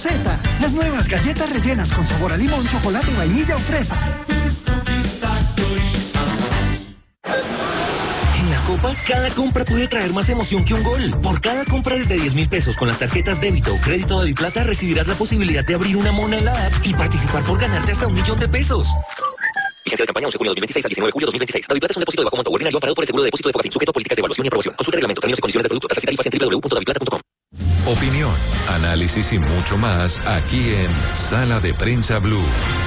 Gocetas, las nuevas galletas rellenas con sabor a limón, chocolate, vainilla o fresa. En la Copa, cada compra puede traer más emoción que un gol. Por cada compra desde 10.000 pesos con las tarjetas débito o crédito DaviPlata recibirás la posibilidad de abrir una mona en la app y participar por ganarte hasta 1.000.000 de pesos. Vigencia de campaña 11 de junio de 2026 al 19 de julio de 2026. DaviPlata es un depósito de bajo monto ordinario amparado por el seguro de depósito de Focafin, sujeto a políticas de evaluación y aprobación. Consulta el reglamento, términos y condiciones del producto, tasas y tarifas en www.daviplata.com. Opinión, análisis y mucho más aquí en Sala de Prensa Blue.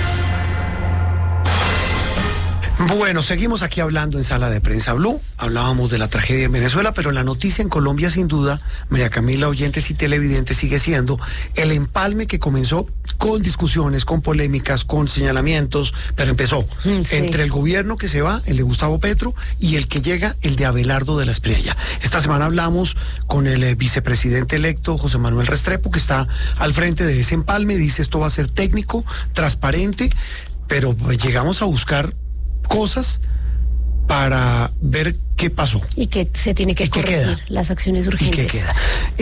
Bueno, seguimos aquí hablando en Sala de Prensa Blue. Hablábamos de la tragedia en Venezuela, pero la noticia en Colombia, sin duda, María Camila, oyentes y televidentes, sigue siendo el empalme que comenzó con discusiones, con polémicas, con señalamientos, pero empezó entre el gobierno que se va, el de Gustavo Petro, y el que llega, el de Abelardo de la Espriella. Esta semana hablamos con el vicepresidente electo, José Manuel Restrepo, que está al frente de ese empalme. Dice, esto va a ser técnico, transparente, pero llegamos a buscar cosas para ver qué pasó. Y que se tiene que corregir las acciones urgentes. ¿Y qué queda?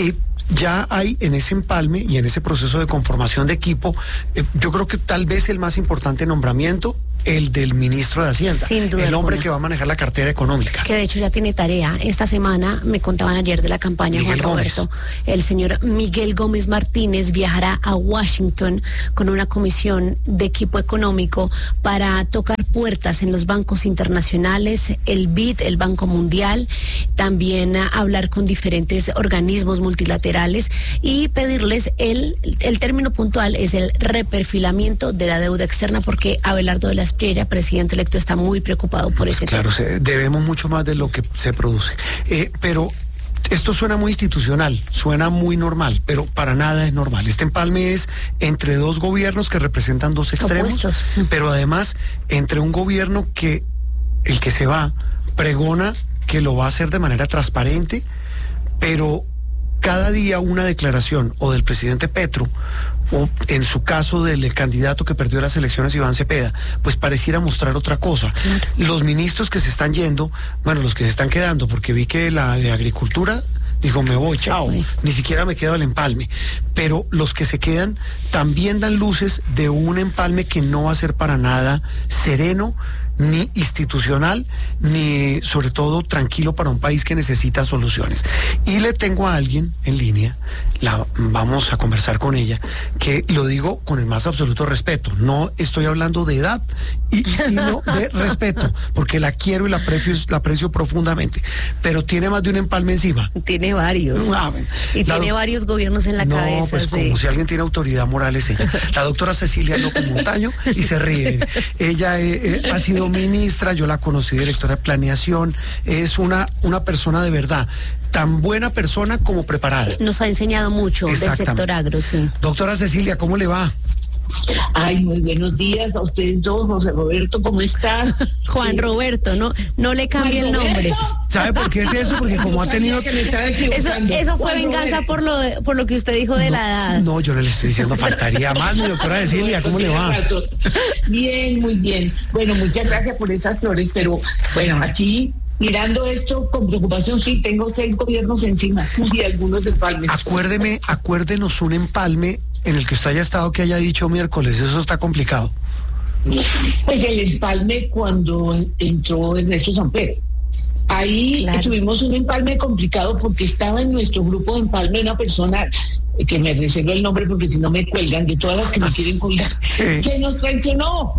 Ya hay en ese empalme y en ese proceso de conformación de equipo, yo creo que tal vez el más importante nombramiento, el del ministro de Hacienda, sin duda el hombre alguna, que va a manejar la cartera económica. Que de hecho ya tiene tarea. Esta semana, me contaban ayer de la campaña, Miguel Juan Roberto, Gómez. el señor Miguel Gómez Martínez viajará a Washington con una comisión de equipo económico para tocar puertas en los bancos internacionales, el BID, el Banco Mundial, también a hablar con diferentes organismos multilaterales y pedirles el término puntual es el reperfilamiento de la deuda externa, porque Abelardo de la Espriella, presidente electo, está muy preocupado por ese tema. Claro, debemos mucho más de lo que se produce. Pero esto suena muy institucional, suena muy normal, pero para nada es normal. Este empalme es entre dos gobiernos que representan dos extremos, opuestos, pero además entre un gobierno que, el que se va, pregona que lo va a hacer de manera transparente, pero cada día una declaración o del presidente Petro, o en su caso del candidato que perdió las elecciones, Iván Cepeda, pues pareciera mostrar otra cosa. Claro. Los ministros que se están yendo, bueno, los que se están quedando, porque vi que la de Agricultura dijo, me voy, chao, ni siquiera me quedo el empalme. Pero los que se quedan también dan luces de un empalme que no va a ser para nada sereno, ni institucional, ni sobre todo tranquilo para un país que necesita soluciones. Y le tengo a alguien en línea, vamos a conversar con ella, que lo digo con el más absoluto respeto. No estoy hablando de edad, sino de respeto, porque la quiero y la aprecio profundamente. Pero tiene más de un empalme encima. Tiene varios. Y tiene varios gobiernos en la cabeza. No, pues como si alguien tiene autoridad moral es ella. La doctora Cecilia López Montaño, y se ríe. Ella ha sido ministra, yo la conocí directora de planeación, es una persona de verdad, tan buena persona como preparada. Nos ha enseñado mucho del sector agro, sí. Doctora Cecilia, ¿cómo le va? Ay, muy buenos días a ustedes dos. José Roberto, ¿cómo está? Juan Roberto, no le cambie el nombre. ¿Sabe por qué es eso? Porque como ha tenido... Eso fue venganza por lo que usted dijo de la edad. No, yo no le estoy diciendo, faltaría más, mi doctora Cecilia, ¿cómo le va? Bien, muy bien. Bueno, muchas gracias por esas flores, pero bueno, aquí mirando esto con preocupación, sí, tengo 6 gobiernos encima y algunos empalmes. Acuérdenos un empalme en el que usted haya estado, que haya dicho miércoles, eso está complicado. Pues el empalme cuando entró Ernesto Samper. Ahí tuvimos un empalme complicado porque estaba en nuestro grupo de empalme una persona que me reservo el nombre porque si no me cuelgan, de todas las que me quieren colgar, que nos traicionó.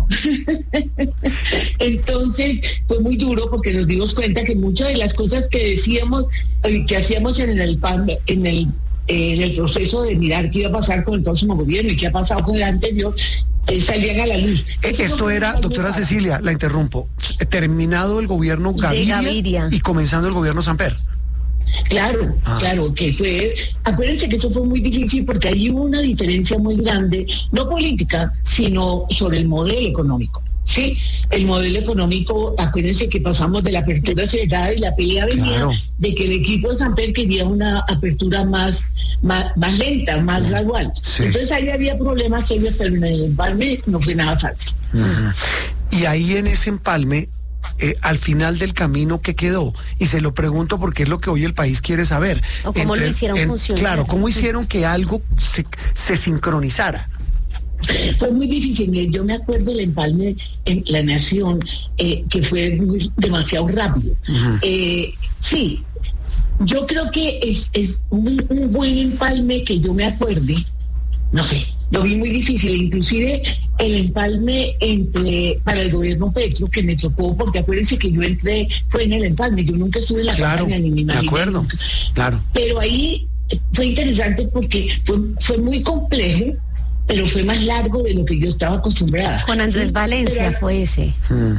Entonces fue muy duro porque nos dimos cuenta que muchas de las cosas que decíamos, que hacíamos en el empalme, en el proceso de mirar qué iba a pasar con el próximo gobierno y qué ha pasado con el anterior, salían a la luz. Esto era, doctora Cecilia, la interrumpo, terminado el gobierno Gaviria y comenzando el gobierno Samper. Claro, claro, que fue, acuérdense que eso fue muy difícil porque hay una diferencia muy grande, no política, sino sobre el modelo económico. Sí, el modelo económico, acuérdense que pasamos de la apertura cerrada y la pelea venía de que el equipo de Samper quería una apertura más lenta, más gradual. Sí. Entonces ahí había problemas serios, pero en el empalme no fue nada fácil. Y ahí en ese empalme al final del camino, ¿qué quedó? Y se lo pregunto porque es lo que hoy el país quiere saber. O cómo lo hicieron funcionar. Claro, ¿cómo hicieron que algo se sincronizara? Fue muy difícil. Yo me acuerdo del empalme en La Nación, que fue demasiado rápido. Sí, yo creo que es un buen empalme que yo me acuerde. No sé, lo vi muy difícil. Inclusive el empalme para el gobierno Petro, que me tocó, porque acuérdense que yo entré, fue en el empalme. Yo nunca estuve en la campaña ni me imaginé. De acuerdo, claro. Pero ahí fue interesante porque fue muy complejo, pero fue más largo de lo que yo estaba acostumbrada. Con Andrés Valencia fue ese.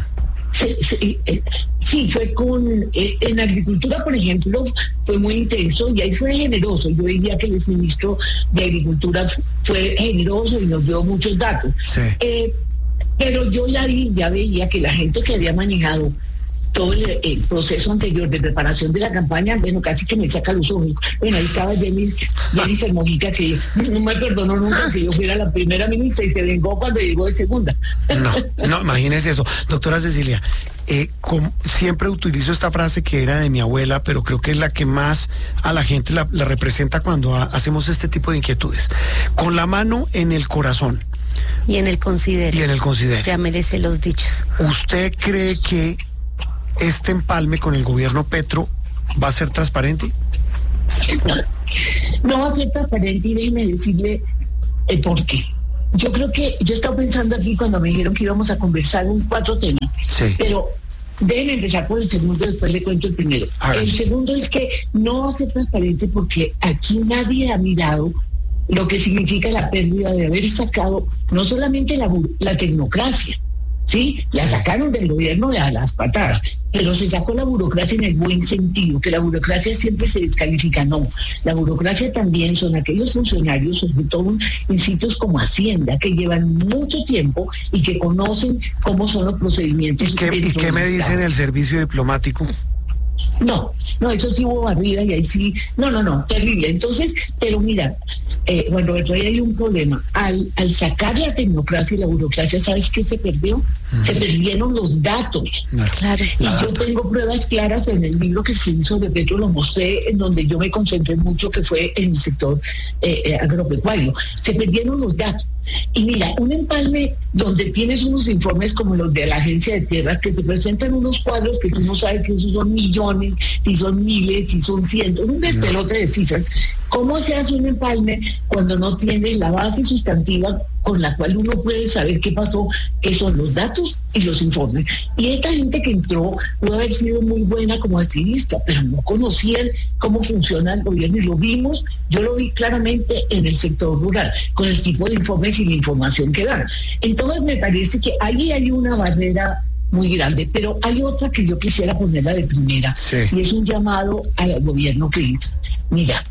Sí, fue en agricultura, por ejemplo, fue muy intenso y ahí fue generoso. Yo diría que el exministro de Agricultura fue generoso y nos dio muchos datos. Sí. Pero yo ya veía que la gente que había manejado todo el proceso anterior de preparación de la campaña, bueno, casi que me saca los ojos. Bueno, ahí estaba Jennifer Mojica, que no me perdonó nunca que yo fuera la primera ministra y se vengó cuando llegó de segunda. No, imagínese eso. Doctora Cecilia, siempre utilizo esta frase que era de mi abuela, pero creo que es la que más a la gente la representa cuando hacemos este tipo de inquietudes. Con la mano en el corazón. Y en el considere. Ya merece los dichos. ¿Usted cree que este empalme con el gobierno Petro va a ser transparente? No va a ser transparente y déjeme decirle el por qué. Yo creo que yo estaba pensando aquí cuando me dijeron que íbamos a conversar 4 temas, sí. Pero déjenme empezar por el segundo, después le cuento el primero. El segundo es que no va a ser transparente porque aquí nadie ha mirado lo que significa la pérdida de haber sacado no solamente la tecnocracia, ¿sí? La sacaron del gobierno a las patadas, pero se sacó la burocracia en el buen sentido, que la burocracia siempre se descalifica. No, la burocracia también son aquellos funcionarios, sobre todo en sitios como Hacienda, que llevan mucho tiempo y que conocen cómo son los procedimientos. ¿Y qué me dicen el servicio diplomático? No, eso sí hubo barrida y ahí sí, no, terrible. Entonces, pero mira, bueno, ahí hay un problema. Al sacar la tecnocracia y la burocracia, ¿sabes qué se perdió? Se perdieron los datos. Claro. Y yo tengo pruebas claras en el libro que se hizo de Petro, lo mostré, en donde yo me concentré mucho, que fue en el sector agropecuario. Se perdieron los datos. Y mira, un empalme donde tienes unos informes como los de la Agencia de Tierras que te presentan unos cuadros que tú no sabes si esos son millones, si son miles, si son cientos, un despelote de cifras. ¿Cómo se hace un empalme cuando no tienes la base sustantiva con la cual uno puede saber qué pasó, qué son los datos y los informes? Y esta gente que entró pudo haber sido muy buena como activista, pero no conocían cómo funciona el gobierno y lo vimos, yo lo vi claramente en el sector rural, con el tipo de informes y la información que dan. Entonces me parece que allí hay una barrera muy grande, pero hay otra que yo quisiera ponerla de primera, sí. Y es un llamado al gobierno Clinton. Mira,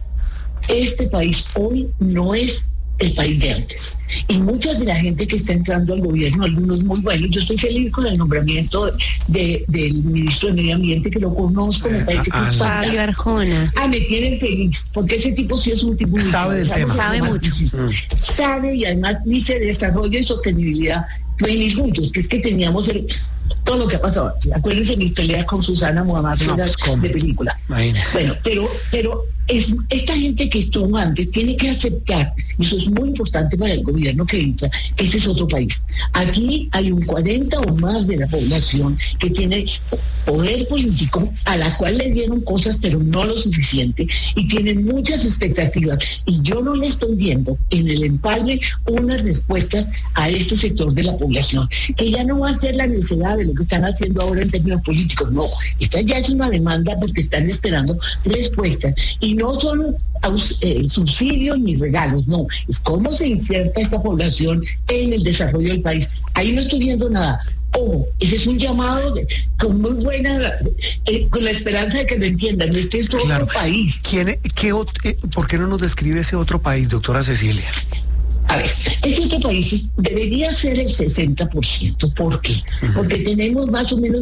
este país hoy no es el país de antes. Y mucha de la gente que está entrando al gobierno, algunos muy buenos, yo estoy feliz con el nombramiento del ministro de Medio Ambiente, que lo conozco, me parece que es Fabio Arjona. Me tienen feliz, porque ese tipo sí es un tipo sabe del tema. Sabe mucho. Sabe y además dice desarrollo y sostenibilidad, pueden ir juntos, que es que teníamos todo lo que ha pasado. Acuérdense mis peleas con Susana Muhammad de película. Imagínese. Bueno, pero esta gente que estuvo antes tiene que aceptar, y eso es muy importante para el gobierno que entra, que ese es otro país. Aquí hay un 40 o más de la población que tiene poder político, a la cual le dieron cosas, pero no lo suficiente, y tienen muchas expectativas. Y yo no le estoy viendo en el empalme unas respuestas a este sector de la población, que ya no va a ser la necesidad de lo que están haciendo ahora en términos políticos. No, esta ya es una demanda porque están esperando respuestas. Y no son subsidios ni regalos, no, es cómo se inserta esta población en el desarrollo del país. Ahí no estoy viendo nada. Ese es un llamado con muy buena, con la esperanza de que lo entiendan. Este es otro país. ¿Por qué no nos describe ese otro país, doctora Cecilia? A ver, Este país debería ser el 60%. ¿Por qué? Porque tenemos más o menos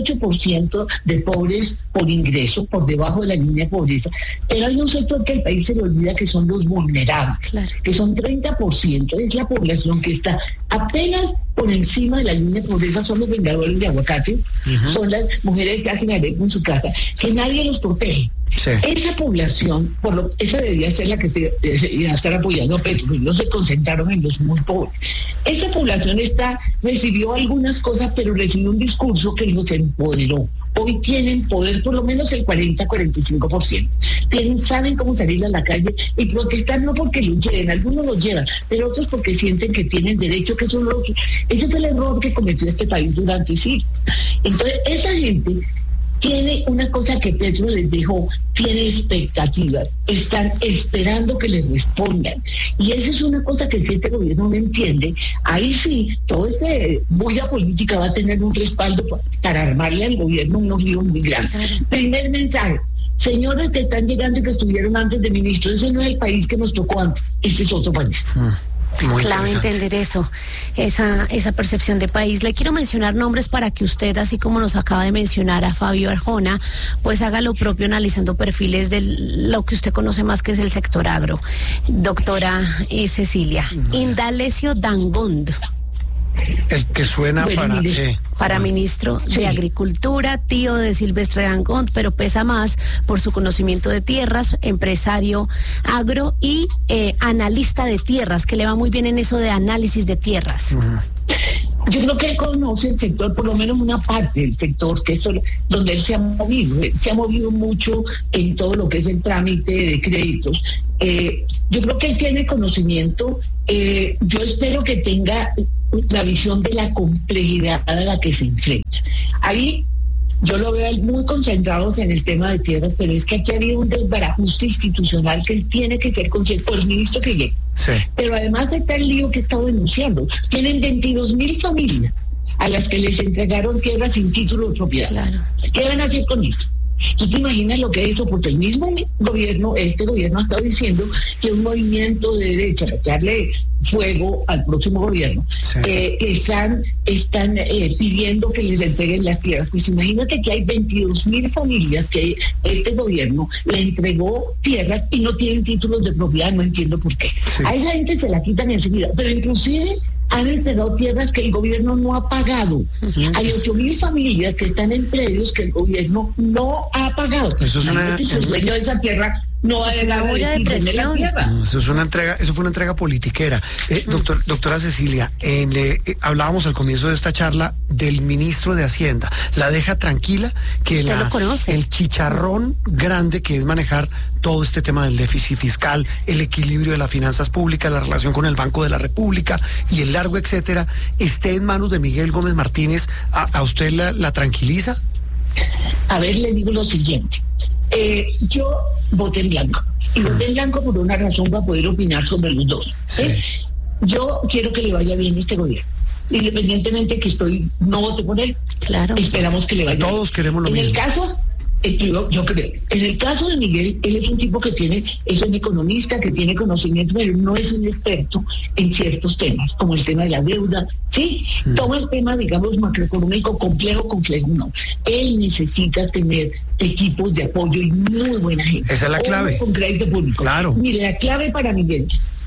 28% de pobres por ingreso, por debajo de la línea de pobreza. Pero hay un sector que el país se le olvida, que son los vulnerables, que son 30%. Es la población que está apenas por encima de la línea de pobreza, son los vendedores de aguacate, son las mujeres que hacen arepa en su casa, que nadie los protege. Sí. Esa población, esa debería ser la que se iba a estar apoyando a Petro, pero no se concentraron en los muy pobres. Esa población recibió algunas cosas, pero recibió un discurso que los empoderó. Hoy tienen poder por lo menos el 40-45%. Saben cómo salir a la calle y protestar, no porque los lleven, algunos los llevan, pero otros porque sienten que tienen derecho, que son los... Ese fue el error que cometió este país durante siglos. Entonces, esa gente tiene una cosa que Petro les dejó, tiene expectativas, están esperando que les respondan. Y esa es una cosa que si este gobierno no entiende, ahí sí, toda esa bulla política va a tener un respaldo para armarle al gobierno unos líos muy grandes. Primer mensaje: señores que están llegando y que estuvieron antes de ministros, ese no es el país que nos tocó antes, ese es otro país. Clave entender eso, esa percepción de país. Le quiero mencionar nombres para que usted, así como nos acaba de mencionar a Fabio Arjona, pues haga lo propio analizando perfiles de lo que usted conoce más, que es el sector agro. Doctora Cecilia, Indalecio Dangond. El que suena para ministro de Agricultura, tío de Silvestre Dangond, pero pesa más por su conocimiento de tierras, empresario agro y analista de tierras, que le va muy bien en eso de análisis de tierras. Yo creo que él conoce el sector, por lo menos una parte del sector, que es donde él se ha movido. Se ha movido mucho en todo lo que es el trámite de créditos. Yo creo que él tiene conocimiento. Yo espero que tenga la visión de la complejidad a la que se enfrenta. Ahí yo lo veo muy concentrados en el tema de tierras, pero es que aquí ha habido un desbarajuste institucional que él tiene que ser consciente por el ministro que llegue. Sí. Pero además está el lío que he estado denunciando. Tienen 22,000 familias a las que les entregaron tierras sin título de propiedad. Claro. ¿Qué van a hacer con eso? ¿Tú te imaginas lo que es eso? Porque el mismo gobierno, este gobierno ha estado diciendo que un movimiento de derecha, para echarle fuego al próximo gobierno, están pidiendo que les entreguen las tierras. Pues imagínate que hay 22,000 familias que este gobierno le entregó tierras y no tienen títulos de propiedad, no entiendo por qué. Sí. A esa gente se la quitan enseguida, pero inclusive han entregado tierras que el gobierno no ha pagado. Hay 8,000 familias que están en predios que el gobierno no ha pagado. Eso es si el dueño de esa tierra no va a llegar a decir la tierra. No, eso fue una entrega politiquera. Doctora Cecilia, hablábamos al comienzo de esta charla del ministro de Hacienda. La deja tranquila que el chicharrón grande que es manejar todo este tema del déficit fiscal, el equilibrio de las finanzas públicas, la relación con el Banco de la República y el largo etcétera, esté en manos de Miguel Gómez Martínez. ¿A usted la tranquiliza? A ver, le digo lo siguiente. Yo voté en blanco. Y voté en blanco por una razón, para poder opinar sobre los dos. Sí. Yo quiero que le vaya bien este gobierno. Independientemente que no vote por él. Claro. Esperamos que le vaya bien. Todos queremos lo mismo. En el caso, yo creo, en el caso de Miguel, él es un tipo que es un economista, que tiene conocimiento, pero no es un experto en ciertos temas, como el tema de la deuda, ¿sí? Todo el tema, digamos, macroeconómico complejo, no. Él necesita tener equipos de apoyo y muy buena gente. Esa es la clave. Con crédito público. Claro. Mire, la clave para Miguel...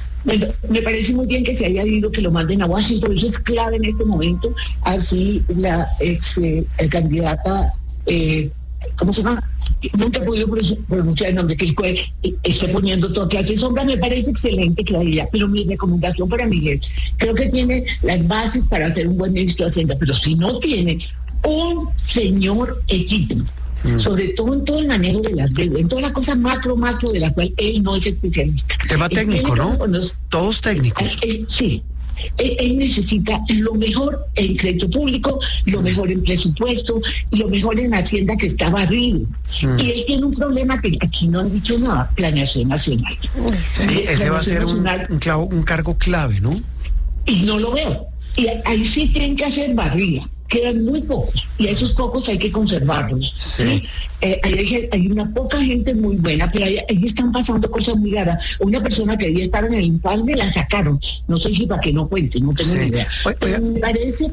Me parece muy bien que se haya ido, que lo manden a Washington, eso es clave en este momento. Así la candidata... ¿cómo se llama? Nunca he podido pronunciar el nombre, que esté poniendo toda clase de sombra. Me parece excelente, Claudia, pero mi recomendación para Miguel, creo que tiene las bases para ser un buen ministro de Hacienda, pero si no tiene un señor equipo, sobre todo en todo el manejo de las deudas, en toda la cosa macro de la cual él no es especialista. Tema técnico, ¿no? Todos técnicos. Sí. Él necesita lo mejor en crédito público, lo mejor en presupuesto, lo mejor en Hacienda, que está barrido. Y él tiene un problema que aquí no han dicho nada: planeación nacional. Sí, ese va a ser un cargo clave, ¿no? Y no lo veo. Y ahí sí tienen que hacer barriga. quedan muy pocos, y a esos pocos hay que conservarlos. ¿sí? Hay una poca gente muy buena, pero ahí están pasando cosas muy raras. Una persona que debía estar en el empalme la sacaron, no sé si para que no cuente, no tengo ni idea. Pero me parece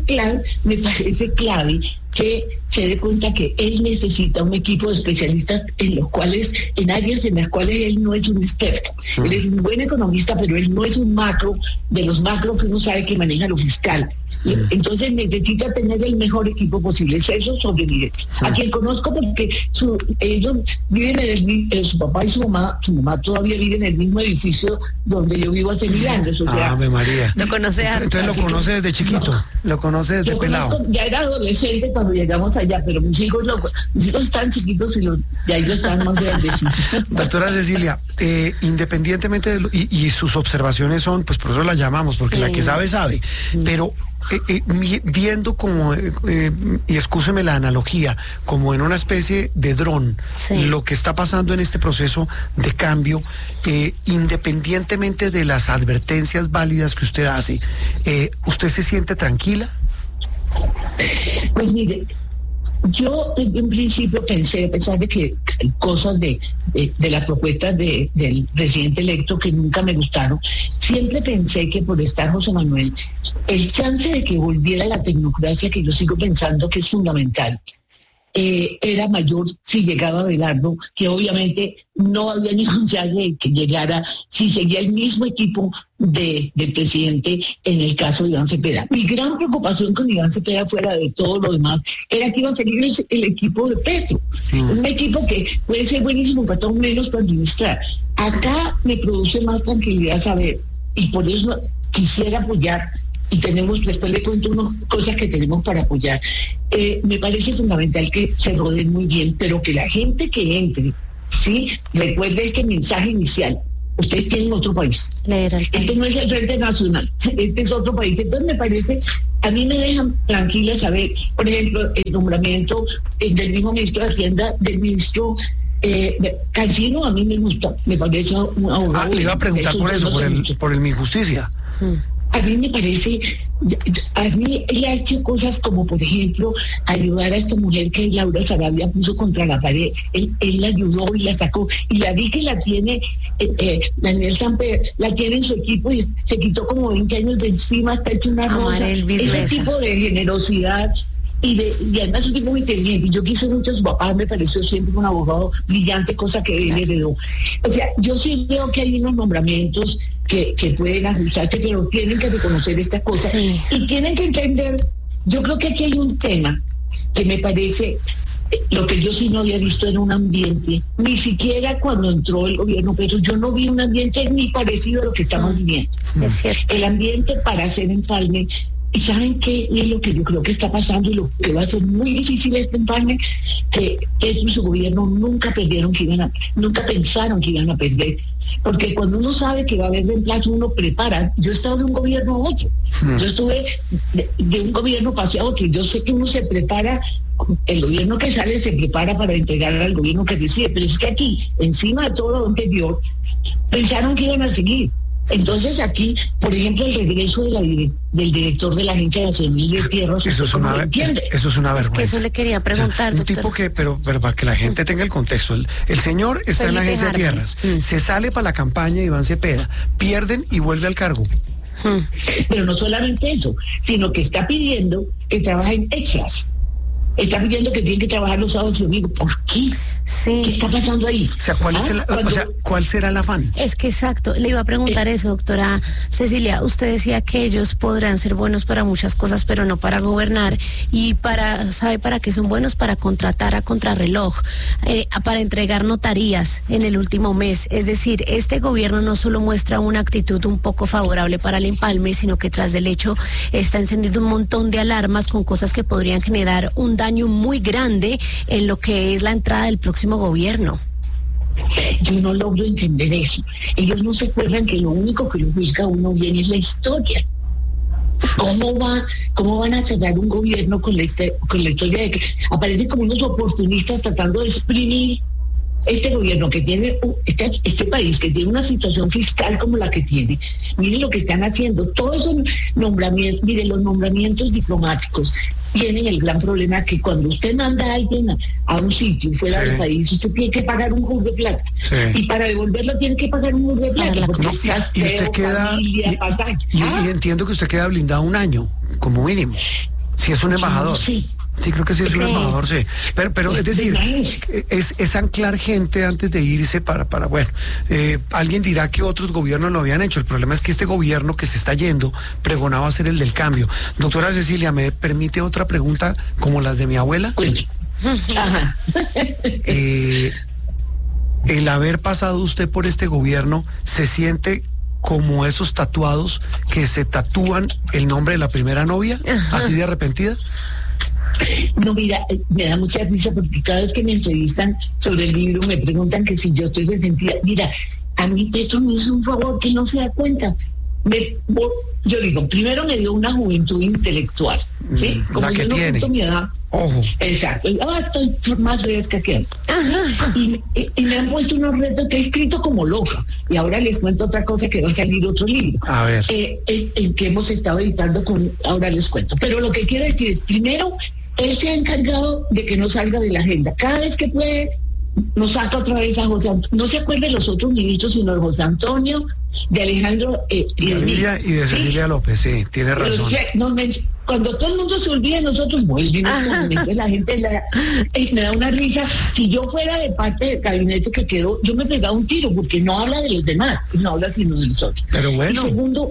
clave que se dé cuenta que él necesita un equipo de especialistas en áreas en las cuales él no es un experto. Él es un buen economista, pero él no es un macro, de los macros que uno sabe que maneja lo fiscal. Entonces necesita tener el mejor equipo posible. Eso sobrevive. A quien conozco porque ellos viven su papá y su mamá todavía viven en el mismo edificio donde yo vivo hace 1000 años. O sea, Ave María. Lo conoce harto. Entonces lo conoce desde chiquito, lo conoce desde pelado. Ya era adolescente cuando llegamos allá, pero mis hijos están chiquitos y ya ellos están más grandes. Doctora Cecilia, independientemente de y sus observaciones son, pues por eso la llamamos, porque la que sabe, pero viendo como, y excúseme la analogía, como en una especie de dron, lo que está pasando en este proceso de cambio, independientemente de las advertencias válidas que usted hace, ¿usted se siente tranquila? Pues mire, yo en principio pensé, a pesar de que hay cosas de las propuestas del presidente electo que nunca me gustaron, siempre pensé que por estar José Manuel, el chance de que volviera la tecnocracia, que yo sigo pensando que es fundamental, era mayor si llegaba Abelardo, que obviamente no había ningún chance de que llegara si seguía el mismo equipo del presidente en el caso de Iván Cepeda. Mi gran preocupación con Iván Cepeda, fuera de todo lo demás, era que iba a seguir el equipo de Petro. Un equipo que puede ser buenísimo para todo, menos para administrar. Acá me produce más tranquilidad saber, y por eso quisiera apoyar, y después le cuento unas cosas que tenemos para apoyar. Me parece fundamental que se rodeen muy bien, pero que la gente que entre, ¿sí? Recuerde este mensaje inicial. Ustedes tienen otro país. Este no es el Frente Nacional, este es otro país. Entonces me parece, a mí me dejan tranquila saber, por ejemplo, el nombramiento del mismo ministro de Hacienda, del ministro Cancino, a mí me gusta, me parece un abogado. Le iba a preguntar por eso, por el Minjusticia. A mí me parece, a mí él ha hecho cosas como, por ejemplo, ayudar a esta mujer que Laura Sarabia puso contra la pared. Él la ayudó y la sacó. Y la vi que la tiene, Daniel Samper, la tiene en su equipo y se quitó como 20 años de encima, está hecho una rosa. Ese tipo de generosidad. Y además es un tipo muy inteligente. Yo quise mucho a su papá, me pareció siempre un abogado brillante, cosa que él heredó. O sea, yo sí veo que hay unos nombramientos que pueden ajustarse, pero tienen que reconocer estas cosas. Y tienen que entender, yo creo que aquí hay un tema que me parece, lo que yo sí no había visto en un ambiente, ni siquiera cuando entró el gobierno Petro, yo no vi un ambiente ni parecido a lo que estamos viviendo. Es cierto. El ambiente para hacer empalme. ¿Y saben qué es lo que yo creo que está pasando y lo que va a ser muy difícil este empalme? Que ellos y su gobierno nunca pensaron que iban a perder. Porque cuando uno sabe que va a haber reemplazo, uno prepara. Yo he estado de un gobierno a otro. Yo estuve de un gobierno pasé a otro. Yo sé que uno se prepara, el gobierno que sale se prepara para entregar al gobierno que recibe. Pero es que aquí, encima de todo lo anterior, pensaron que iban a seguir. Entonces aquí, por ejemplo, el regreso del director de la Agencia Nacional de Tierras, eso es una vergüenza. Es que eso le quería preguntar, un doctor. tipo que, pero para que la gente tenga el contexto, el señor está en la Agencia de Tierras, se sale para la campaña de Iván Cepeda, pierden y vuelve al cargo. Pero no solamente eso, sino que está pidiendo que trabajen extras. Está pidiendo que tienen que trabajar los sábados y domingos. ¿Por qué? Sí. ¿Qué está pasando ahí? O sea, ¿cuál será el afán? Es que exacto, le iba a preguntar eso, doctora Cecilia. Usted decía que ellos podrán ser buenos para muchas cosas, pero no para gobernar. Y ¿sabe para qué son buenos? Para contratar a contrarreloj, para entregar notarías en el último mes. Es decir, este gobierno no solo muestra una actitud un poco favorable para el empalme, sino que tras del hecho está encendiendo un montón de alarmas con cosas que podrían generar un daño muy grande en lo que es la entrada del próximo gobierno. Yo no logro entender eso. Ellos no se acuerdan que lo único que lo juzga uno bien es la historia. ¿Cómo van a cerrar un gobierno con la historia de que aparecen como unos oportunistas tratando de exprimir este gobierno que tiene, este país que tiene una situación fiscal como la que tiene, mire lo que están haciendo, todos esos nombramientos, mire, los nombramientos diplomáticos tienen el gran problema que cuando usted manda a alguien a un sitio fuera del país, usted tiene que pagar un muro de plata. Y para devolverlo tiene que pagar un muro de plata. Porque y usted queda, familia, y entiendo que usted queda blindado un año, como mínimo, si es un embajador. Sí, creo que sí es un embajador, sí. Pero es decir, es anclar gente antes de irse para bueno, alguien dirá que otros gobiernos lo habían hecho. El problema es que este gobierno que se está yendo pregonaba ser el del cambio. Doctora Cecilia, ¿me permite otra pregunta como las de mi abuela? Ajá. El haber pasado usted por este gobierno, ¿se siente como esos tatuados que se tatúan el nombre de la primera novia, así de arrepentida? No, mira, me da mucha risa porque cada vez que me entrevistan sobre el libro me preguntan que si yo estoy resentida. Mira, a mí Petro me hizo un favor que no se da cuenta. Yo digo, primero me dio una juventud intelectual, ¿sí? Como la que yo no tiene. cuento mi edad. Ojo. Exacto. Estoy más fresca que antes. Y me han puesto unos retos que he escrito como loca. Y ahora les cuento otra cosa que va a salir otro libro. A ver. El que hemos estado editando ahora les cuento. Pero lo que quiero decir es, primero, él se ha encargado de que no salga de la agenda. Cada vez que puede, nos saca otra vez a José Antonio. No se acuerde de los otros ministros, sino de José Antonio, de Alejandro y de Cecilia López, sí, tiene razón. Cuando todo el mundo se olvida, nosotros volvimos. La gente me da una risa. Si yo fuera de parte del gabinete que quedó, yo me pegaba un tiro, porque no habla de los demás, no habla sino de nosotros. Pero bueno. Y segundo,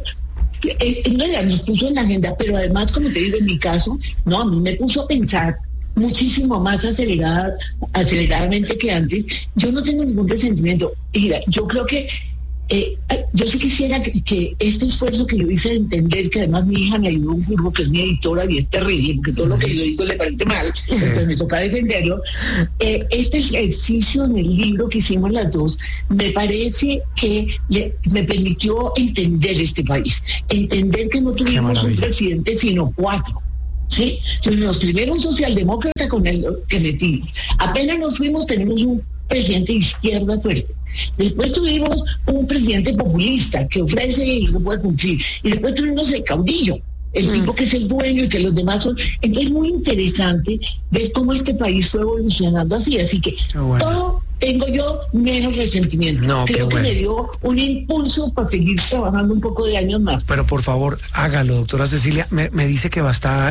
nos puso en la agenda, pero además, como te digo, en mi caso, no, a mí me puso a pensar muchísimo más aceleradamente que antes. Yo no tengo ningún resentimiento. Mira, yo creo que yo sí quisiera que este esfuerzo que yo hice de entender que además mi hija me ayudó un furbo, que es mi editora, y es terrible, porque todo lo que yo digo le parece mal, entonces me toca defenderlo. Este ejercicio en el libro que hicimos las dos, me parece que me permitió entender este país, entender que no tuvimos un presidente, sino 4. ¿Sí? Tuvimos primero un socialdemócrata con el que metimos. Apenas nos fuimos, tenemos un presidente de izquierda fuerte. Después tuvimos un presidente populista que ofrece y no puede cumplir. Y después tuvimos el caudillo, el tipo que es el dueño y que los demás son. Entonces es muy interesante ver cómo este país fue evolucionando así. Así que todo tengo yo menos resentimiento. Creo que me dio un impulso para seguir trabajando un poco de años más. Pero por favor, hágalo, doctora Cecilia. Me dice que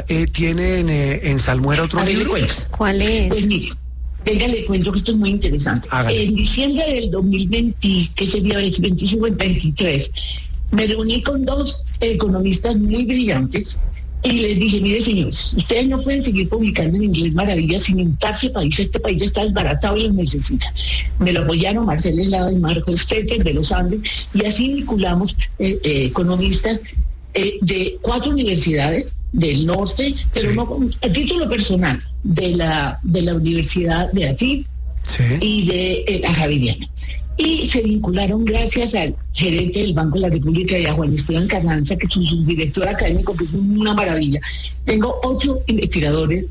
tiene en Salmuera otro libro. ¿Cuál es? Pues mire, venga, le cuento que esto es muy interesante. Hágale. En diciembre del 2020, que sería el 25 y 23, me reuní con 2 economistas muy brillantes y les dije, mire señores, ustedes no pueden seguir publicando en inglés maravillas sin untarse país. Este país está desbaratado y lo necesita. Me lo apoyaron Marcelo Eslava y Marco Stetter de los Andes, y así vinculamos economistas de 4 universidades del norte, pero no a título personal, de la Universidad de Afid y de la Javeriana. Y se vincularon gracias al gerente del Banco de la República y a Juan Esteban Carranza, que es un subdirector académico, que es una maravilla. Tengo 8 investigadores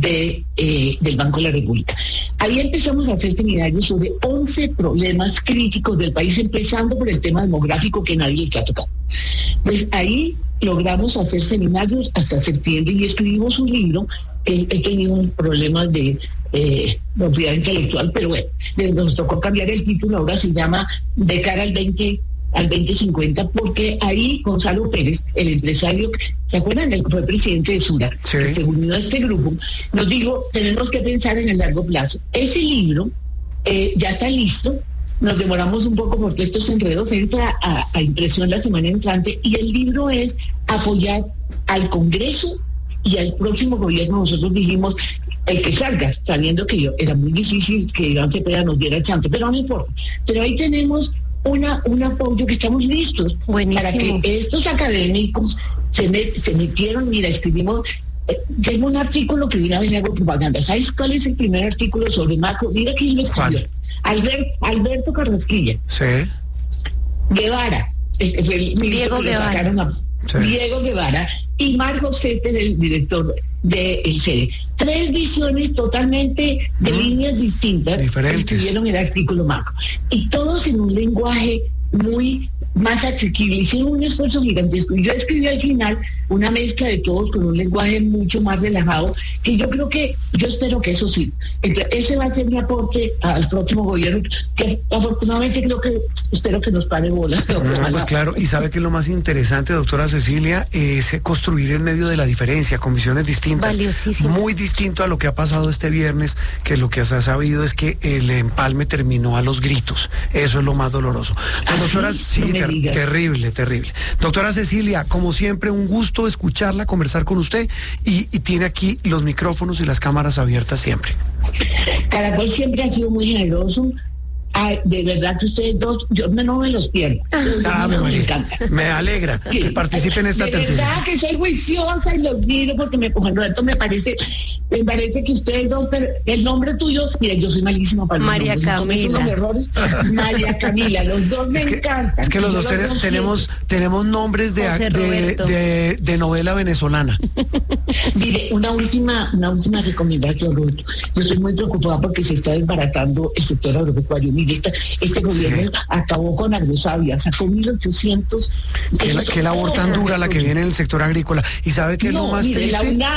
del Banco de la República. Ahí empezamos a hacer seminarios sobre 11 problemas críticos del país, empezando por el tema demográfico que nadie está tocando. Pues ahí logramos hacer seminarios hasta septiembre y escribimos un libro. He tenido un problema de propiedad intelectual, pero bueno, nos tocó cambiar el título, ahora se llama De cara al 2050, porque ahí Gonzalo Pérez, el empresario, ¿se acuerdan? El que fue presidente de Sura, que se unió a este grupo, nos dijo, tenemos que pensar en el largo plazo. Ese libro ya está listo. Nos demoramos un poco porque estos enredos entran a impresión la semana entrante, y el libro es apoyar al Congreso y al próximo gobierno. Nosotros dijimos el que salga, sabiendo que era muy difícil que Iván Cepeda nos diera chance, pero no importa. Pero ahí tenemos un apoyo que estamos listos. Buenísimo. Para que estos académicos se metieron. Mira, escribimos, tengo un artículo que de una vez le hago propaganda. ¿Sabes cuál es el primer artículo sobre macro? Mira quién lo escribió. Alberto Carrasquilla. Sí. Guevara. Fue el ministro Diego que lo Guevara. sacaron Sí. Diego Guevara y Marco Setter, el director del CEDE. 3 visiones totalmente de líneas distintas diferentes, escribieron el artículo marco. Y todos en un lenguaje muy más asequible. Hicieron un esfuerzo gigantesco. Y yo escribí al final una mezcla de todos con un lenguaje mucho más relajado, que yo espero que eso sí. Entonces, ese va a ser mi aporte al próximo gobierno, que afortunadamente espero que nos pare bola. Pues claro, y sabe que lo más interesante, doctora Cecilia, es construir en medio de la diferencia, con visiones distintas. Valiosísimo. Muy distinto a lo que ha pasado este viernes, que lo que se ha sabido es que el empalme terminó a los gritos. Eso es lo más doloroso. Pues, doctora, sí, terrible. Doctora Cecilia, como siempre, un gusto escucharla, conversar con usted, y tiene aquí los micrófonos y las cámaras abiertas siempre. Caracol siempre ha sido muy generoso. Ay, de verdad que ustedes dos, yo no me los pierdo. Me encanta. Me alegra que participen en esta tertulia. De verdad que soy juiciosa y los miro porque me parece que ustedes dos, pero el nombre tuyo, mira, yo soy malísima para María Camila. María Camila, los dos me encantan. Es que los dos tenemos nombres de novela venezolana. Mire, una última recomendación, Roberto. Yo estoy muy preocupada porque se está desbaratando el sector agropecuario. Mire, este gobierno acabó con Agrosavia, sacó 1.800. Qué labor tan dura la que viene en el sector agrícola. ¿Y sabe qué es lo más triste?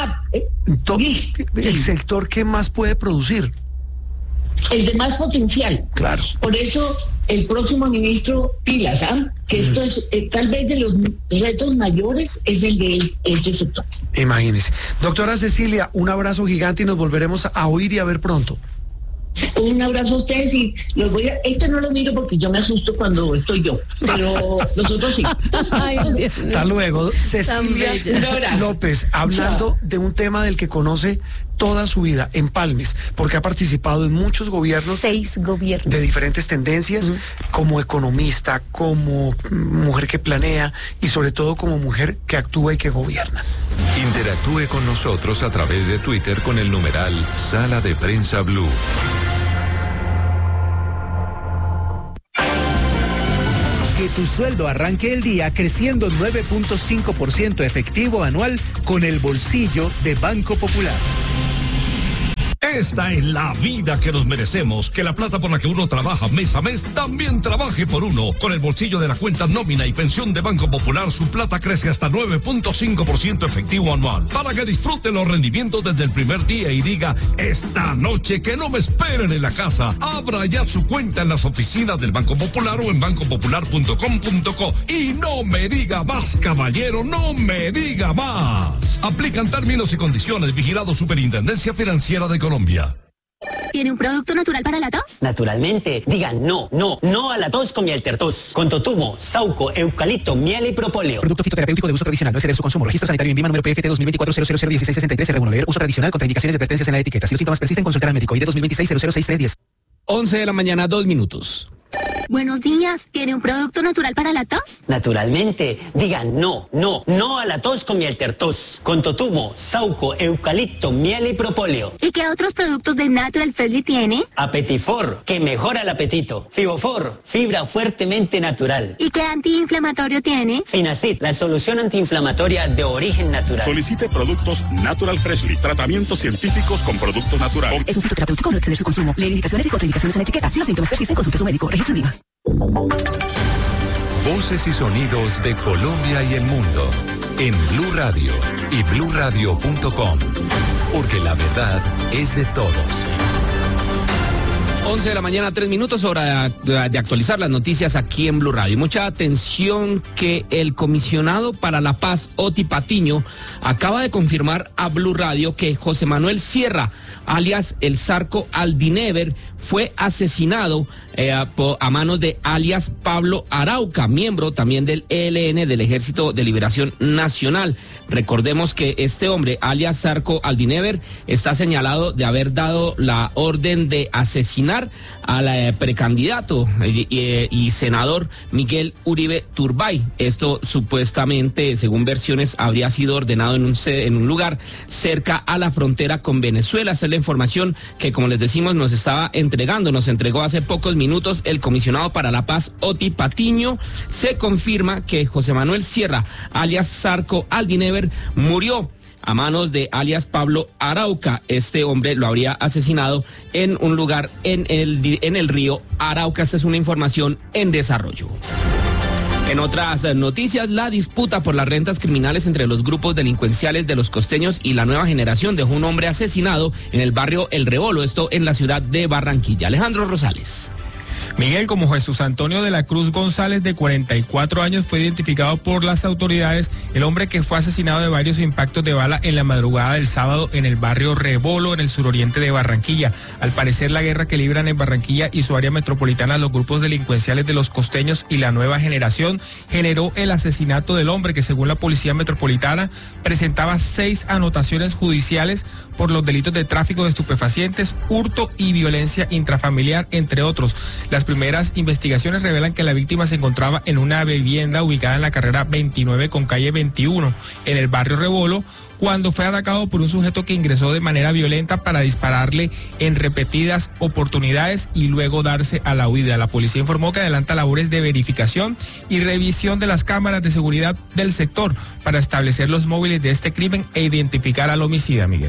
El sector que más puede producir. El de más potencial. Claro. Por eso el próximo ministro pilas, que esto es tal vez de los retos mayores es el de este sector. Imagínese. Doctora Cecilia, un abrazo gigante y nos volveremos a oír y a ver pronto. Un abrazo a ustedes y los no lo miro porque yo me asusto cuando estoy yo, pero los otros sí. Ay, hasta luego. Cecilia López, hablando de un tema del que conoce toda su vida, empalmes, porque ha participado en muchos gobiernos. 6 gobiernos. De diferentes tendencias, como economista, como mujer que planea y sobre todo como mujer que actúa y que gobierna. Interactúe con nosotros a través de Twitter con el numeral Sala de Prensa Blue. Que tu sueldo arranque el día creciendo 9.5% efectivo anual con el bolsillo de Banco Popular. Esta es la vida que nos merecemos, que la plata por la que uno trabaja mes a mes también trabaje por uno. Con el bolsillo de la cuenta nómina y pensión de Banco Popular, su plata crece hasta 9.5% efectivo anual. Para que disfrute los rendimientos desde el primer día y diga, esta noche que no me esperen en la casa. Abra ya su cuenta en las oficinas del Banco Popular o en bancopopular.com.co. Y no me diga más, caballero, no me diga más. Aplican términos y condiciones. Vigilado Superintendencia Financiera de Colombia. ¿Tiene un producto natural para la tos? Naturalmente. Digan no a la tos con Mieltertos. Con totumo, sauco, eucalipto, miel y propóleo. Producto fitoterapéutico de uso tradicional. No exceder su consumo. Registro sanitario en Vima número PFT 2024-0001663 R1. Leer uso tradicional. Contraindicaciones y advertencias en la etiqueta. Si los síntomas persisten, consultar al médico. ID 2026-006310. 11 de la mañana, 2 minutos. Buenos días. ¿Tiene un producto natural para la tos? Naturalmente. Digan no a la tos con Mieltertos. Con totumo, sauco, eucalipto, miel y propóleo. ¿Y qué otros productos de Natural Freshly tiene? Apetifor, que mejora el apetito. Fibofor, fibra fuertemente natural. ¿Y qué antiinflamatorio tiene? Finacid, la solución antiinflamatoria de origen natural. Solicite productos Natural Freshly, tratamientos científicos con productos naturales. Es un fitoterapéutico, no exceder su consumo. Lee indicaciones y contraindicaciones en la etiqueta. Si los síntomas persisten, consulte a su médico. Registro en Vima. Voces y sonidos de Colombia y el mundo en Blue Radio y bluradio.com, porque la verdad es de todos. 11 de la mañana, 3 minutos, hora de actualizar las noticias aquí en Blue Radio. Mucha atención que el comisionado para la paz, Oti Patiño, acaba de confirmar a Blue Radio que José Manuel Sierra, alias El Zarco Aldinever, fue asesinado a manos de alias Pablo Arauca, miembro también del ELN, del Ejército de Liberación Nacional. Recordemos que este hombre, alias Zarco Aldinever, está señalado de haber dado la orden de asesinar asesinar al precandidato y senador Miguel Uribe Turbay. Esto supuestamente, según versiones, habría sido ordenado en un lugar cerca a la frontera con Venezuela. Esa es la información que, como les decimos, nos entregó hace pocos minutos el comisionado para la paz, Oti Patiño. Se confirma que José Manuel Sierra, alias Zarco Aldinever, murió a manos de alias Pablo Arauca. Este hombre lo habría asesinado en un lugar en el río Arauca. Esta es una información en desarrollo. En otras noticias, la disputa por las rentas criminales entre los grupos delincuenciales de los costeños y la nueva generación dejó un hombre asesinado en el barrio El Rebolo, esto en la ciudad de Barranquilla. Alejandro Rosales. Miguel, como Jesús Antonio de la Cruz González, de 44 años, fue identificado por las autoridades el hombre que fue asesinado de varios impactos de bala en la madrugada del sábado en el barrio Rebolo, en el suroriente de Barranquilla. Al parecer, la guerra que libran en Barranquilla y su área metropolitana los grupos delincuenciales de los costeños y la nueva generación generó el asesinato del hombre, que según la Policía Metropolitana presentaba 6 anotaciones judiciales por los delitos de tráfico de estupefacientes, hurto y violencia intrafamiliar, entre otros. Las primeras investigaciones revelan que la víctima se encontraba en una vivienda ubicada en la carrera 29 con calle 21, en el barrio Rebolo, cuando fue atacado por un sujeto que ingresó de manera violenta para dispararle en repetidas oportunidades y luego darse a la huida. La policía informó que adelanta labores de verificación y revisión de las cámaras de seguridad del sector para establecer los móviles de este crimen e identificar al homicida, Miguel.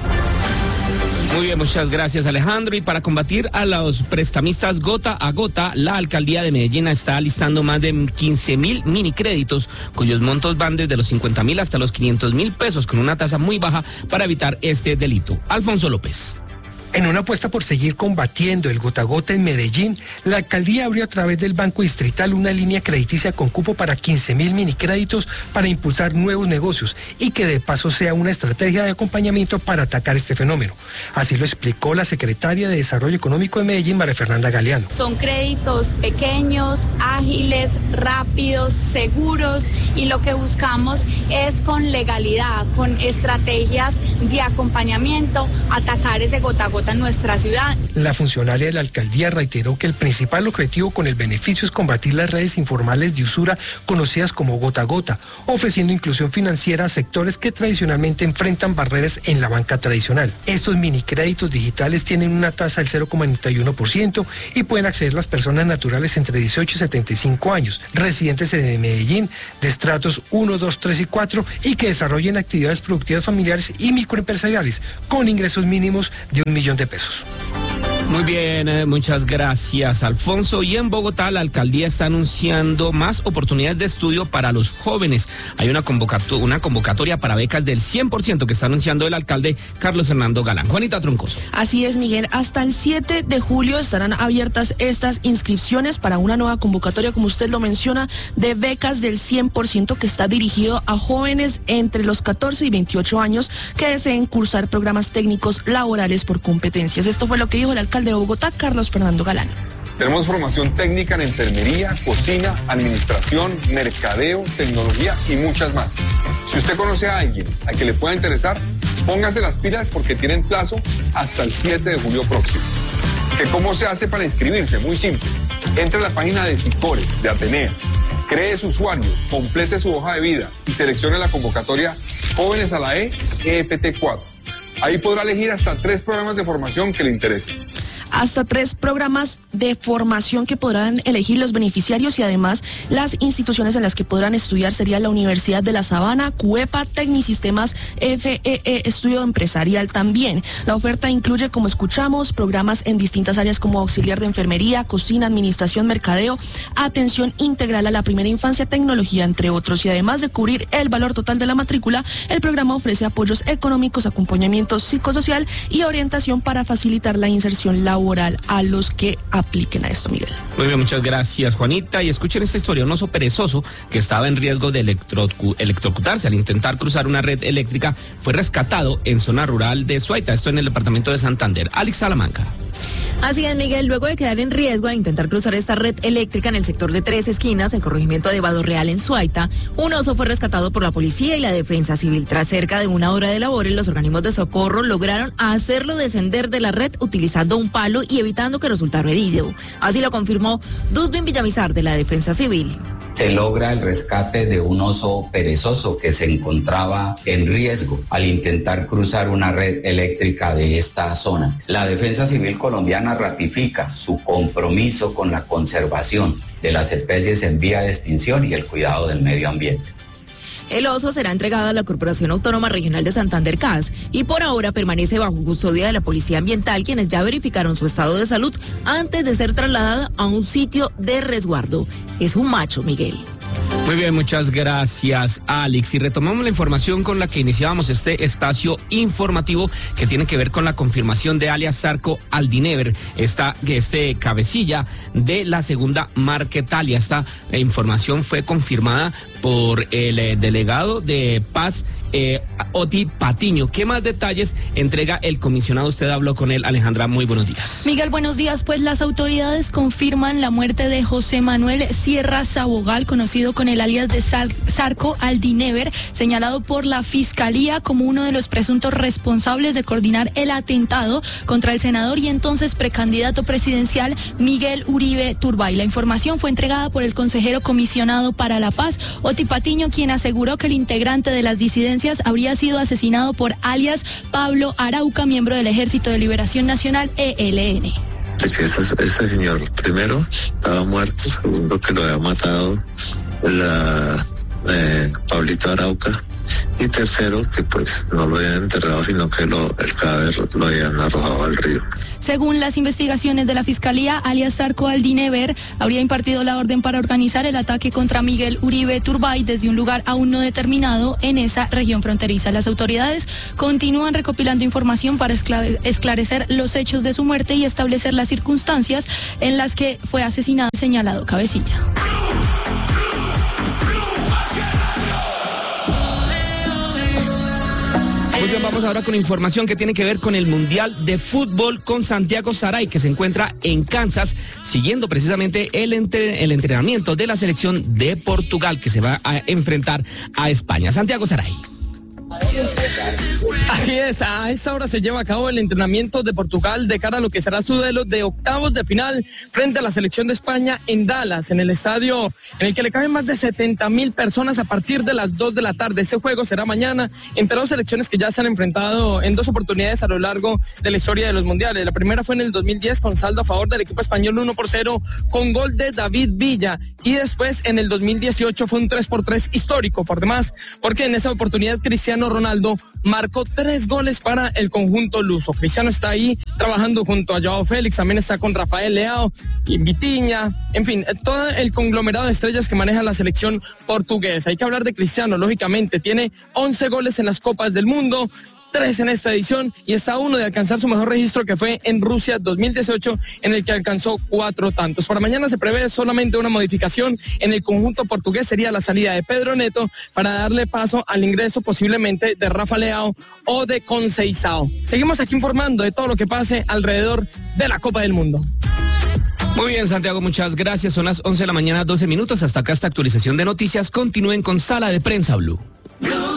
Muy bien, muchas gracias, Alejandro. Y para combatir a los prestamistas gota a gota, la alcaldía de Medellín está listando más de 15.000 minicréditos, cuyos montos van desde los 50.000 hasta los 500.000 pesos, con una tasa muy baja para evitar este delito. Alfonso López. En una apuesta por seguir combatiendo el gota a gota en Medellín, la alcaldía abrió a través del Banco Distrital una línea crediticia con cupo para 15.000 minicréditos para impulsar nuevos negocios y que de paso sea una estrategia de acompañamiento para atacar este fenómeno. Así lo explicó la secretaria de Desarrollo Económico de Medellín, María Fernanda Galeano. Son créditos pequeños, ágiles, rápidos, seguros, y lo que buscamos es con legalidad, con estrategias de acompañamiento, atacar ese gota a gota en nuestra ciudad. La funcionaria de la alcaldía reiteró que el principal objetivo con el beneficio es combatir las redes informales de usura conocidas como gota a gota, ofreciendo inclusión financiera a sectores que tradicionalmente enfrentan barreras en la banca tradicional. Estos minicréditos digitales tienen una tasa del 0,91% y pueden acceder las personas naturales entre 18 y 75 años, residentes en Medellín, de estratos 1, 2, 3 y 4 y que desarrollen actividades productivas familiares y microempresariales con ingresos mínimos de $1.000.000. Muy bien, muchas gracias, Alfonso. Y en Bogotá, la alcaldía está anunciando más oportunidades de estudio para los jóvenes. Hay una convocatoria para becas del 100% que está anunciando el alcalde Carlos Fernando Galán. Juanita Troncoso. Así es, Miguel. Hasta el 7 de julio estarán abiertas estas inscripciones para una nueva convocatoria, como usted lo menciona, de becas del 100% que está dirigido a jóvenes entre los 14 y 28 años que deseen cursar programas técnicos laborales por competencias. Esto fue lo que dijo el alcalde de Bogotá, Carlos Fernando Galán. Tenemos formación técnica en enfermería, cocina, administración, mercadeo, tecnología y muchas más. Si usted conoce a alguien a que le pueda interesar, póngase las pilas porque tienen plazo hasta el 7 de julio próximo. ¿Cómo se hace para inscribirse? Muy simple. Entre a la página de SICORE, de Atenea, cree su usuario, complete su hoja de vida y seleccione la convocatoria Jóvenes a la EPT 4. Ahí podrá elegir hasta 3 programas de formación que le interesen. Hasta 3 programas de formación que podrán elegir los beneficiarios, y además las instituciones en las que podrán estudiar sería la Universidad de La Sabana, CUEPA, Tecnisistemas, FEE, Estudio Empresarial también. La oferta incluye, como escuchamos, programas en distintas áreas como auxiliar de enfermería, cocina, administración, mercadeo, atención integral a la primera infancia, tecnología, entre otros. Y además de cubrir el valor total de la matrícula, el programa ofrece apoyos económicos, acompañamiento psicosocial y orientación para facilitar la inserción laboral a los que apliquen a esto, Miguel. Muy bien, muchas gracias, Juanita. Y escuchen esta historia: un oso perezoso que estaba en riesgo de electrocutarse al intentar cruzar una red eléctrica fue rescatado en zona rural de Suaita, esto en el departamento de Santander. Alex Salamanca. Así es, Miguel, luego de quedar en riesgo al intentar cruzar esta red eléctrica en el sector de Tres Esquinas, el corregimiento de Vado Real en Suaita, un oso fue rescatado por la policía y la defensa civil. Tras cerca de una hora de labores, los organismos de socorro lograron hacerlo descender de la red utilizando un palo y evitando que resultara herido. Así lo confirmó Dudbin Villamizar de la defensa civil. Se logra el rescate de un oso perezoso que se encontraba en riesgo al intentar cruzar una red eléctrica de esta zona. La Defensa Civil colombiana ratifica su compromiso con la conservación de las especies en vía de extinción y el cuidado del medio ambiente. El oso será entregado a la Corporación Autónoma Regional de Santander CAS y por ahora permanece bajo custodia de la Policía Ambiental, quienes ya verificaron su estado de salud antes de ser trasladado a un sitio de resguardo. Es un macho, Miguel. Muy bien, muchas gracias, Alex. Y retomamos la información con la que iniciábamos este espacio informativo que tiene que ver con la confirmación de alias Zarco Aldinever, este cabecilla de la segunda Marquetalia. Esta información fue confirmada por el delegado de Paz, Oti Patiño. ¿Qué más detalles entrega el comisionado? Usted habló con él, Alejandra. Muy buenos días. Miguel, buenos días. Pues las autoridades confirman la muerte de José Manuel Sierra Sabogal, conocido con el alias de Zarco Aldinever, señalado por la Fiscalía como uno de los presuntos responsables de coordinar el atentado contra el senador y entonces precandidato presidencial Miguel Uribe Turbay. La información fue entregada por el consejero comisionado para la paz, Oti Patiño, quien aseguró que el integrante de las disidencias habría sido asesinado por alias Pablo Arauca, miembro del Ejército de Liberación Nacional, ELN. Ese señor, primero, estaba muerto, segundo, que lo había matado Pablito Arauca, y tercero, que pues no lo habían enterrado, sino que el cadáver lo habían arrojado al río. Según las investigaciones de la Fiscalía, alias Zarco Aldinever habría impartido la orden para organizar el ataque contra Miguel Uribe Turbay desde un lugar aún no determinado en esa región fronteriza. Las autoridades continúan recopilando información para esclarecer los hechos de su muerte y establecer las circunstancias en las que fue asesinado el señalado cabecilla. Muy bien, vamos ahora con información que tiene que ver con el Mundial de Fútbol con Santiago Saray, que se encuentra en Kansas, siguiendo precisamente el entrenamiento de la selección de Portugal, que se va a enfrentar a España. Santiago Saray. Así es, a esta hora se lleva a cabo el entrenamiento de Portugal de cara a lo que será su duelo de octavos de final frente a la selección de España en Dallas, en el estadio en el que le caben más de 70,000 personas a partir de las 2 de la tarde. Ese juego será mañana entre dos selecciones que ya se han enfrentado en dos oportunidades a lo largo de la historia de los mundiales. La primera fue en el 2010 con saldo a favor del equipo español 1-0 con gol de David Villa, y después en el 2018 fue un 3-3 histórico por demás, porque en esa oportunidad Cristiano Ronaldo marcó 3 goles para el conjunto luso. Cristiano está ahí trabajando junto a Joao Félix, también está con Rafael Leao y Vitinha, en fin, todo el conglomerado de estrellas que maneja la selección portuguesa. Hay que hablar de Cristiano, lógicamente, tiene 11 goles en las Copas del Mundo, 3 en esta edición, y está a uno de alcanzar su mejor registro, que fue en Rusia 2018, en el que alcanzó 4 tantos. Para mañana se prevé solamente una modificación en el conjunto portugués, sería la salida de Pedro Neto para darle paso al ingreso posiblemente de Rafa Leao o de Conceição. Seguimos aquí informando de todo lo que pase alrededor de la Copa del Mundo. Muy bien, Santiago, muchas gracias. Son las 11 de la mañana, 12 minutos. Hasta acá esta actualización de noticias. Continúen con Sala de Prensa Blue.